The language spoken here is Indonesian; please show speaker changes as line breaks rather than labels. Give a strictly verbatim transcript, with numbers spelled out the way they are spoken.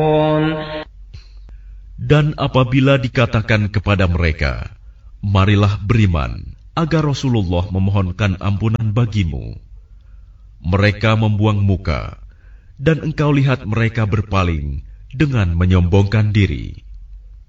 Dan apabila dikatakan kepada mereka, marilah beriman, agar Rasulullah memohonkan ampunan bagimu, mereka membuang muka, dan engkau lihat mereka berpaling dengan menyombongkan diri.